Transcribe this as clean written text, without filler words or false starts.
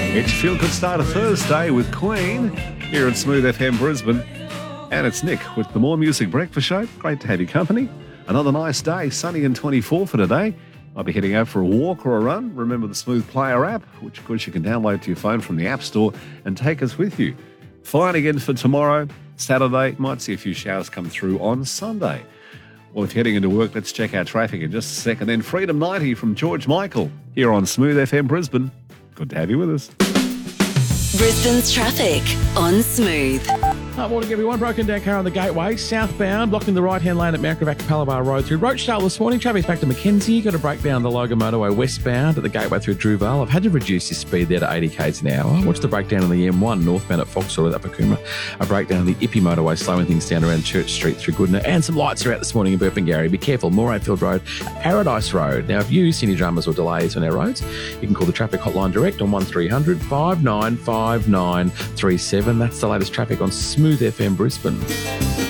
It's your Feel Good Start of Thursday with Queen here at Smooth FM Brisbane. And it's Nick with the More Music Breakfast Show. Great to have your company. Another nice day, sunny and 24 for today. I'll be heading out for a walk or a run. Remember the Smooth Player app, which of course you can download to your phone from the App Store and take us with you. Fine again for tomorrow, Saturday. Might see a few showers come through on Sunday. Well, if you're heading into work, let's check our traffic in just a second. Then Freedom 90 from George Michael here on Smooth FM Brisbane. Good to have you with us. Brisbane's traffic on Smooth. Morning, everyone. Broken down car on the Gateway, southbound, blocking the right-hand lane at Mount Gravatt Palabar Road through Rochedale this morning. Traffic's back to Mackenzie. Got a breakdown the Logan Motorway westbound at the Gateway through Druvale. I've had to reduce your speed there to 80 k's an hour. Watch the breakdown on the M1 northbound at Foxhall with Upper Coomera. A breakdown on the Ippy Motorway, slowing things down around Church Street through Goodna. And some lights are out this morning in Burpengary. Be careful. Morayfield Road, Paradise Road. Now, if you see any dramas or delays on our roads, you can call the traffic hotline direct on 1300 595937. That's the latest traffic on Smooth FM Brisbane.